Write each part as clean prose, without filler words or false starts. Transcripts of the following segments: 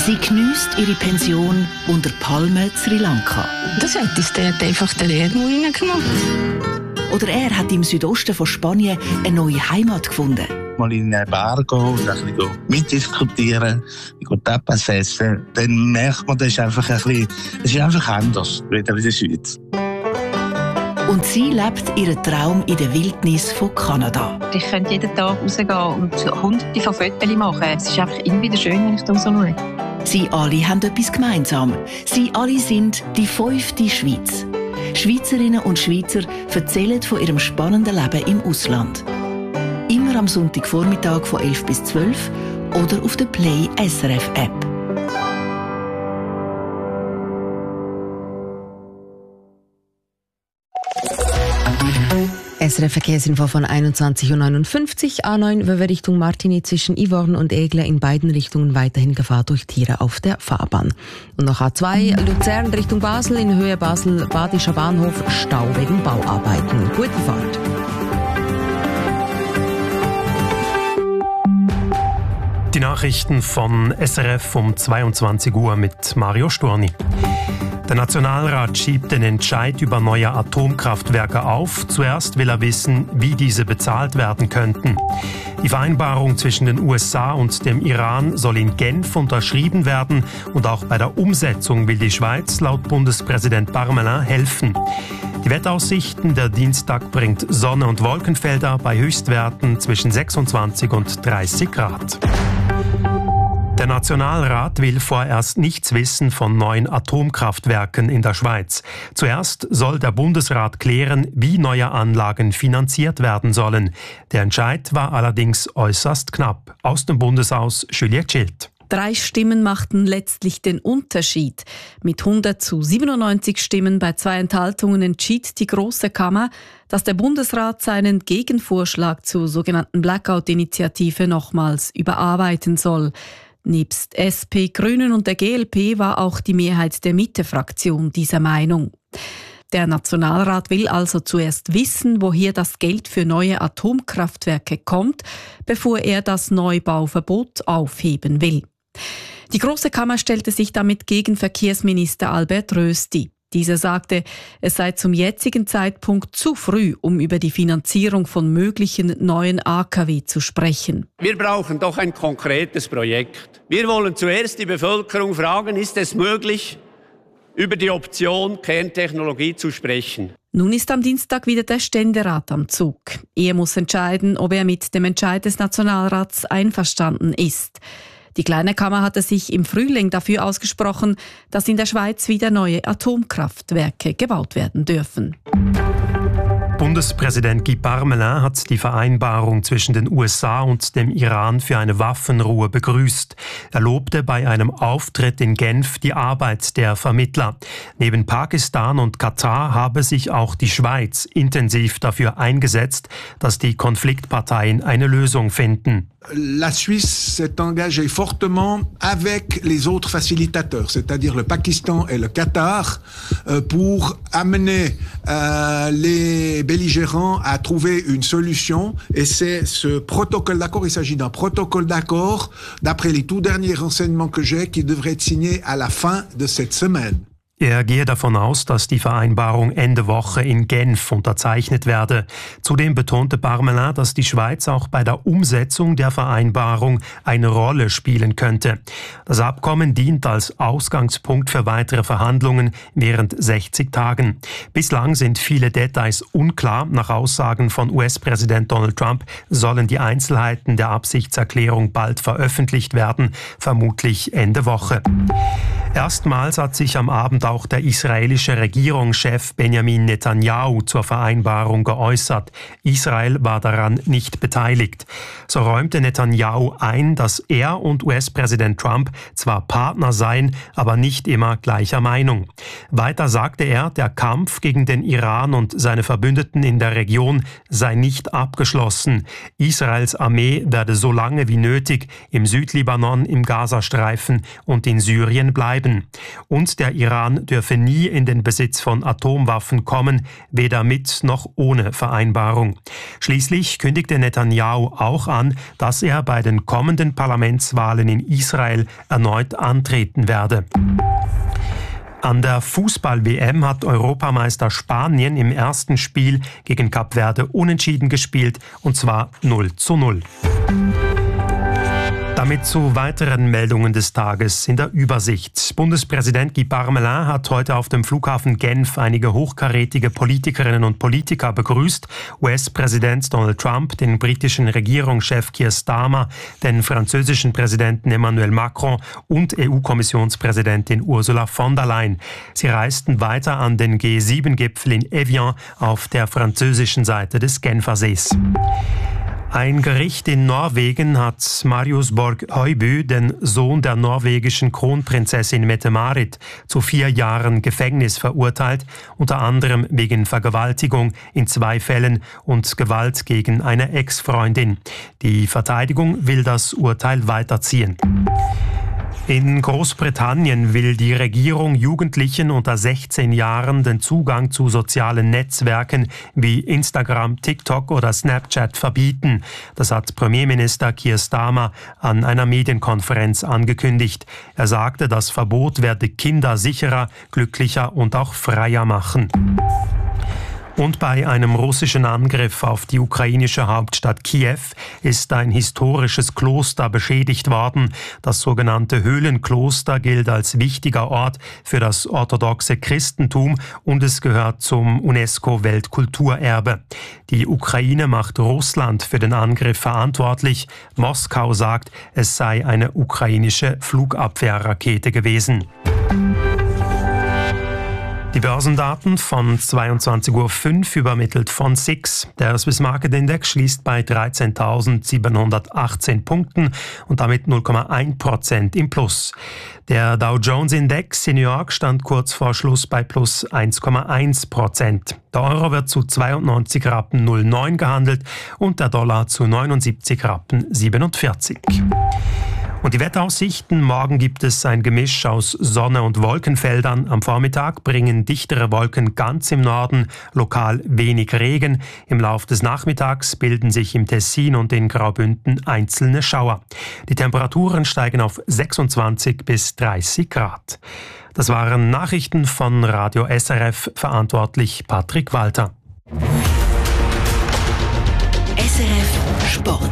Sie geniesst ihre Pension unter Palmen Sri Lanka. Das hat uns dort einfach den Erdmau reingemacht. Oder er hat im Südosten von Spanien eine neue Heimat gefunden. Mal in eine Bar gehen und ein bisschen mitdiskutieren, Tapas essen, dann merkt man, das ist einfach anders, wieder in der Schweiz. Und sie lebt ihren Traum in der Wildnis von Kanada. Ich könnte jeden Tag rausgehen und hunderte von Fotos machen. Es ist einfach immer wieder schön, wenn ich da so schaue. Sie alle haben etwas gemeinsam. Sie alle sind die 5. Schweiz. Schweizerinnen und Schweizer erzählen von ihrem spannenden Leben im Ausland. Immer am Sonntagvormittag von 11 bis 12 oder auf der Play SRF App. SRF Verkehrsinfo von 21.59 Uhr. A9 Richtung Martigny zwischen Yvorn und Egle in beiden Richtungen weiterhin Gefahr durch Tiere auf der Fahrbahn. Und noch A2 Luzern Richtung Basel in Höhe Basel-Badischer Bahnhof Stau wegen Bauarbeiten. Gute Fahrt. Die Nachrichten von SRF um 22 Uhr mit Mario Storni. Der Nationalrat schiebt den Entscheid über neue Atomkraftwerke auf. Zuerst will er wissen, wie diese bezahlt werden könnten. Die Vereinbarung zwischen den USA und dem Iran soll in Genf unterschrieben werden und auch bei der Umsetzung will die Schweiz laut Bundespräsident Parmelin helfen. Die Wetteraussichten, der Dienstag bringt Sonne und Wolkenfelder bei Höchstwerten zwischen 26 und 30 Grad. Der Nationalrat will vorerst nichts wissen von neuen Atomkraftwerken in der Schweiz. Zuerst soll der Bundesrat klären, wie neue Anlagen finanziert werden sollen. Der Entscheid war allerdings äußerst knapp. Aus dem Bundeshaus Juliette Schild. 3 Stimmen machten letztlich den Unterschied. Mit 100 zu 97 Stimmen bei 2 Enthaltungen entschied die Grosse Kammer, dass der Bundesrat seinen Gegenvorschlag zur sogenannten Blackout-Initiative nochmals überarbeiten soll. Nebst SP, Grünen und der GLP war auch die Mehrheit der Mitte-Fraktion dieser Meinung. Der Nationalrat will also zuerst wissen, woher das Geld für neue Atomkraftwerke kommt, bevor er das Neubauverbot aufheben will. Die Grosse Kammer stellte sich damit gegen Verkehrsminister Albert Rösti. Dieser sagte, es sei zum jetzigen Zeitpunkt zu früh, um über die Finanzierung von möglichen neuen AKW zu sprechen. Wir brauchen doch ein konkretes Projekt. Wir wollen zuerst die Bevölkerung fragen, ist es möglich, über die Option Kerntechnologie zu sprechen? Nun ist am Dienstag wieder der Ständerat am Zug. Er muss entscheiden, ob er mit dem Entscheid des Nationalrats einverstanden ist. Die Kleine Kammer hatte sich im Frühling dafür ausgesprochen, dass in der Schweiz wieder neue Atomkraftwerke gebaut werden dürfen. Bundespräsident Guy Parmelin hat die Vereinbarung zwischen den USA und dem Iran für eine Waffenruhe begrüßt. Er lobte bei einem Auftritt in Genf die Arbeit der Vermittler. Neben Pakistan und Katar habe sich auch die Schweiz intensiv dafür eingesetzt, dass die Konfliktparteien eine Lösung finden. La Suisse s'est engagée fortement avec les autres facilitateurs, c'est-à-dire le Pakistan et le Qatar, pour amener les belligérants à trouver une solution. Et c'est ce protocole d'accord, il s'agit d'un protocole d'accord, d'après les tout derniers renseignements que j'ai, qui devrait être signé à la fin de cette semaine. Er gehe davon aus, dass die Vereinbarung Ende Woche in Genf unterzeichnet werde. Zudem betonte Parmelin, dass die Schweiz auch bei der Umsetzung der Vereinbarung eine Rolle spielen könnte. Das Abkommen dient als Ausgangspunkt für weitere Verhandlungen während 60 Tagen. Bislang sind viele Details unklar. Nach Aussagen von US-Präsident Donald Trump sollen die Einzelheiten der Absichtserklärung bald veröffentlicht werden, vermutlich Ende Woche. Erstmals hat sich am Abend auch der israelische Regierungschef Benjamin Netanyahu zur Vereinbarung geäußert. Israel war daran nicht beteiligt. So räumte Netanyahu ein, dass er und US-Präsident Trump zwar Partner seien, aber nicht immer gleicher Meinung. Weiter sagte er, der Kampf gegen den Iran und seine Verbündeten in der Region sei nicht abgeschlossen. Israels Armee werde so lange wie nötig im Südlibanon, im Gazastreifen und in Syrien bleiben. bleiben. Und der Iran dürfe nie in den Besitz von Atomwaffen kommen, weder mit noch ohne Vereinbarung. Schließlich kündigte Netanyahu auch an, dass er bei den kommenden Parlamentswahlen in Israel erneut antreten werde. An der Fußball-WM hat Europameister Spanien im ersten Spiel gegen Kap Verde unentschieden gespielt, und zwar 0:0. Damit zu weiteren Meldungen des Tages in der Übersicht. Bundespräsident Guy Parmelin hat heute auf dem Flughafen Genf einige hochkarätige Politikerinnen und Politiker begrüßt. US-Präsident Donald Trump, den britischen Regierungschef Keir Starmer, den französischen Präsidenten Emmanuel Macron und EU-Kommissionspräsidentin Ursula von der Leyen. Sie reisten weiter an den G7-Gipfel in Evian auf der französischen Seite des Genfersees. Ein Gericht in Norwegen hat Marius Borg Høiby, den Sohn der norwegischen Kronprinzessin Mette-Marit, zu 4 Jahren Gefängnis verurteilt, unter anderem wegen Vergewaltigung in 2 Fällen und Gewalt gegen eine Ex-Freundin. Die Verteidigung will das Urteil weiterziehen. In Großbritannien will die Regierung Jugendlichen unter 16 Jahren den Zugang zu sozialen Netzwerken wie Instagram, TikTok oder Snapchat verbieten. Das hat Premierminister Keir Starmer an einer Medienkonferenz angekündigt. Er sagte, das Verbot werde Kinder sicherer, glücklicher und auch freier machen. Und bei einem russischen Angriff auf die ukrainische Hauptstadt Kiew ist ein historisches Kloster beschädigt worden. Das sogenannte Höhlenkloster gilt als wichtiger Ort für das orthodoxe Christentum und es gehört zum UNESCO-Weltkulturerbe. Die Ukraine macht Russland für den Angriff verantwortlich. Moskau sagt, es sei eine ukrainische Flugabwehrrakete gewesen. Die Börsendaten von 22.05 Uhr übermittelt von SIX. Der Swiss Market Index schließt bei 13.718 Punkten und damit 0,1% im Plus. Der Dow Jones Index in New York stand kurz vor Schluss bei plus 1,1%. Der Euro wird zu 92,09 Rappen gehandelt und der Dollar zu 79,47 Rappen. Und die Wetteraussichten: Morgen gibt es ein Gemisch aus Sonne und Wolkenfeldern. Am Vormittag bringen dichtere Wolken ganz im Norden lokal wenig Regen. Im Lauf des Nachmittags bilden sich im Tessin und in Graubünden einzelne Schauer. Die Temperaturen steigen auf 26 bis 30 Grad. Das waren Nachrichten von Radio SRF, verantwortlich Patrick Walter. SRF Sport.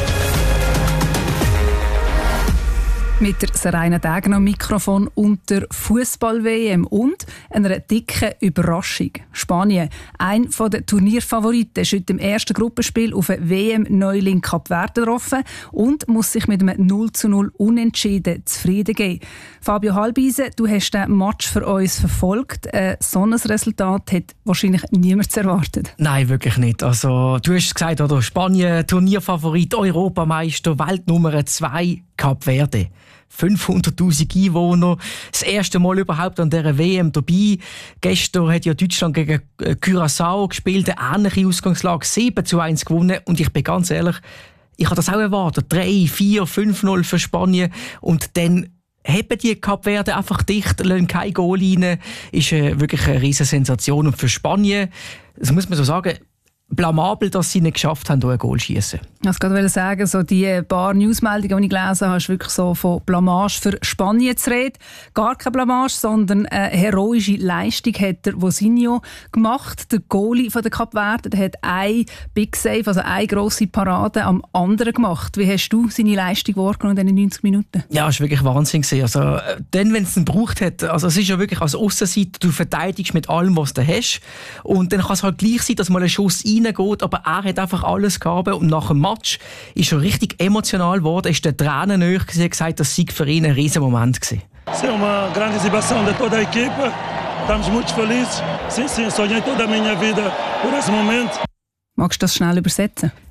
Mit der Serena Degen am Mikrofon und der Fußball-WM und einer dicken Überraschung. Spanien, ein der Turnierfavoriten, ist heute im ersten Gruppenspiel auf ein WM-Neuling Kap Verde getroffen und muss sich mit einem 0:0 Unentschieden zufrieden geben. Fabio Halbise, du hast den Match für uns verfolgt. So ein Resultat hat wahrscheinlich niemand erwartet. Nein, wirklich nicht. Also, du hast gesagt, oder? Spanien, Turnierfavorit, Europameister, Weltnummer 2, Kap Verde. 500'000 Einwohner, das erste Mal überhaupt an dieser WM dabei. Gestern hat ja Deutschland gegen Curaçao gespielt, eine ähnliche Ausgangslage, 7:1 gewonnen. Und ich bin ganz ehrlich, ich habe das auch erwartet. 3, 4, 5:0 für Spanien. Und dann haben die Kap Verde einfach dicht, lassen kein Goal rein. Ist wirklich eine riesige Sensation. Und für Spanien, das muss man so sagen, blamabel, dass sie nicht geschafft haben, ein Goal zu schiessen. Ich wollte gerade sagen, so die paar Newsmeldungen, die ich gelesen habe, ist wirklich so von Blamage für Spanien zu reden. Gar keine Blamage, sondern eine heroische Leistung hat der Vozinho gemacht. Der Goalie von der Kap Verde, der hat ein Big Save, also eine grosse Parade am anderen gemacht. Wie hast du seine Leistung wahrgenommen in diesen 90 Minuten? Ja, es war wirklich Wahnsinn. Also, dann, wenn es ihn gebraucht hat, also es ist ja wirklich als Aussenseiter, du verteidigst mit allem, was du hast. Und dann kann es halt gleich sein, dass mal ein Schuss reingeht, aber er hat einfach alles gehabt und nach dem Match ist er richtig emotional geworden, ist der Tränen nahe gewesen, hat gesagt, das sei für ihn ein riesen Moment gewesen. É uma grande exibição de toda a equipa. Estamos muito felizes. Sim, sonhei toda a minha vida por esse momento. Magst du das schnell übersetzen?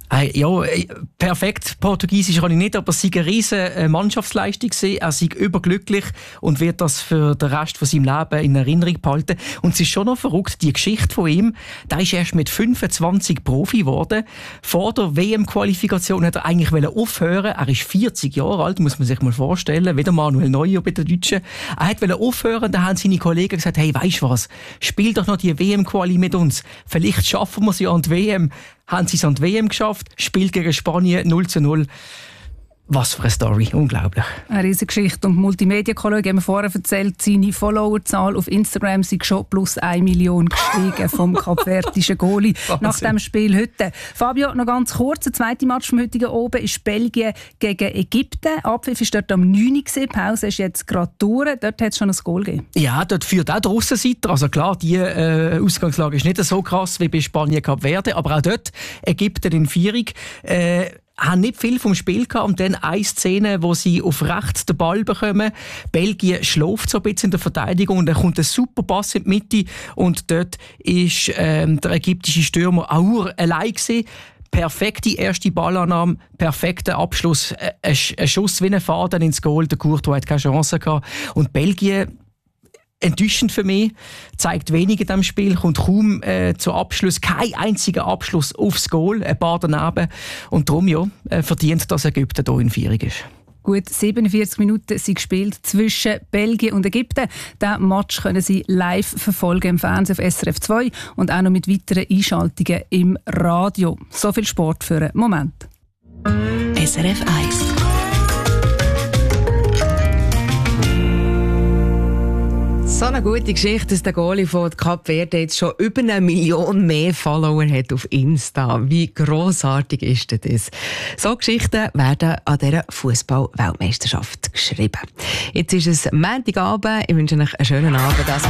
Perfekt Portugiesisch kann ich nicht, aber es war eine riesige Mannschaftsleistung. Er sei überglücklich und wird das für den Rest von seinem Leben in Erinnerung behalten. Und es ist schon noch verrückt, die Geschichte von ihm, der ist erst mit 25 Profi geworden. Vor der WM-Qualifikation hat er eigentlich aufhören. Er ist 40 Jahre alt, muss man sich mal vorstellen. Wieder Manuel Neuer bei den Deutschen. Er wollte aufhören, da haben seine Kollegen gesagt, hey, weisst du was, spiel doch noch die WM-Quali mit uns. Vielleicht schaffen wir sie an die WM. Haben sie es an die WM geschafft, spielt gegen Spanien 0:0. Was für eine Story, unglaublich. Eine riesige Geschichte. Und Multimedia-Kollege haben mir vorher erzählt, seine Followerzahl auf Instagram sei schon plus 1 Million gestiegen vom kapverdischen Goalie nach dem Spiel heute. Fabio, noch ganz kurz, der zweite Match vom heutigen Oben ist Belgien gegen Ägypten. Abpfiff war dort am 9 Uhr, Pause ist jetzt gerade durch. Dort hat es schon ein Goal gegeben. Ja, dort führt auch der Aussenseiter. Also klar, die Ausgangslage ist nicht so krass wie bei Spanien Kap Verde, aber auch dort Ägypten in Führung. Haben nicht viel vom Spiel gehabt und dann eine Szene, wo sie auf rechts den Ball bekommen. Belgien schläft so ein bisschen in der Verteidigung und dann kommt ein super Pass in die Mitte und dort ist der ägyptische Stürmer Aour allein gewesen. Perfekte erste Ballannahme, perfekter Abschluss, ein Schuss wie ein Faden ins Goal. Der Courtois hat keine Chance gehabt. Und Belgien, enttäuschend für mich, zeigt wenig in diesem Spiel, kommt kaum zu Abschluss, kein einziger Abschluss aufs Goal, ein paar daneben. Und darum verdient, dass Ägypten hier in Führung ist. Gut 47 Minuten sind gespielt zwischen Belgien und Ägypten. Diesen Match können Sie live verfolgen im Fernsehen auf SRF 2 und auch noch mit weiteren Einschaltungen im Radio. So viel Sport für einen Moment. SRF 1. So eine gute Geschichte, dass der Goalie von Kap Verde jetzt schon über 1 Million mehr Follower hat auf Insta. Wie grossartig ist denn das? So Geschichten werden an dieser Fußball-Weltmeisterschaft geschrieben. Jetzt ist es Montagabend. Ich wünsche euch einen schönen Abend.